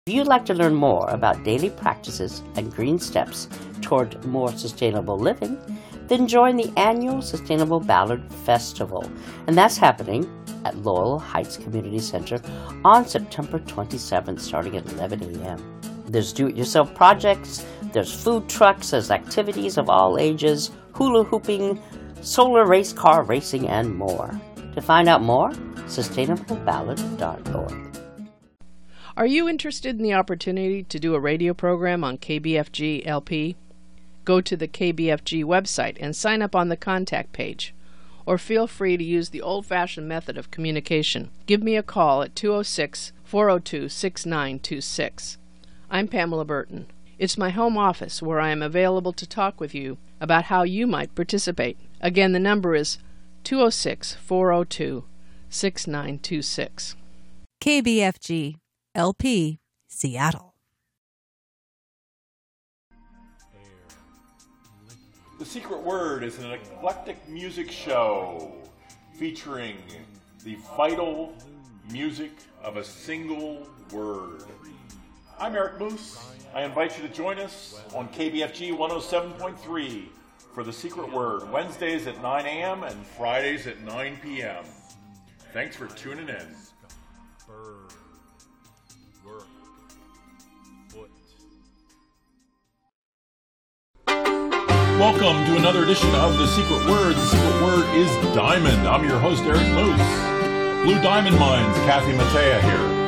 If you'd like to learn more about daily practices and green steps toward more sustainable living, then join the annual Sustainable Ballard Festival. And that's happening at Laurel Heights Community Center on September 27th, starting at 11 a.m. There's do-it-yourself projects, there's food trucks, there's activities of all ages, hula hooping, solar race car racing, and more. To find out more, sustainableballard.org. Are you interested in the opportunity to do a radio program on KBFG LP? Go to the KBFG website and sign up on the contact page. Or feel free to use the old-fashioned method of communication. Give me a call at 206-402-6926. I'm Pamela Burton. It's my home office where I am available to talk with you about how you might participate. Again, the number is 206-402-6926. KBFG LP, Seattle. The Secret Word is an eclectic music show featuring the vital music of a single word. I'm Eric Moose. I invite you to join us on KBFG 107.3 for The Secret Word, Wednesdays at 9 a.m. and Fridays at 9 p.m. Thanks for tuning in. Welcome to another edition of The Secret Word. The Secret Word is Diamond. I'm your host, Eric Moose. Blue Diamond Mines, Kathy Mattea here.